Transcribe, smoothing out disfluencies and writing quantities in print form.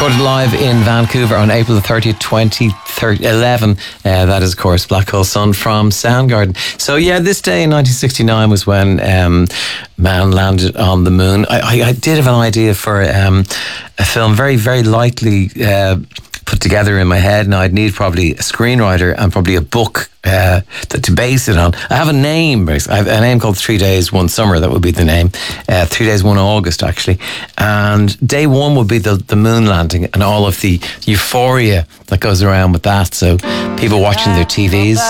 Recorded live in Vancouver on April the 30th, 2011. That is, of course, Black Hole Sun from Soundgarden. So, yeah, this day in 1969 was when man landed on the moon. I did have an idea for a film very, very lightly put together in my head. Now, I'd need probably a screenwriter and probably a book to base it on. I have a name. I have a name called 3 Days, 1 Summer. That would be the name. 3 Days, 1 August, actually. And day one would be the moon landing and all of the euphoria that goes around with that. So people watching their TVs,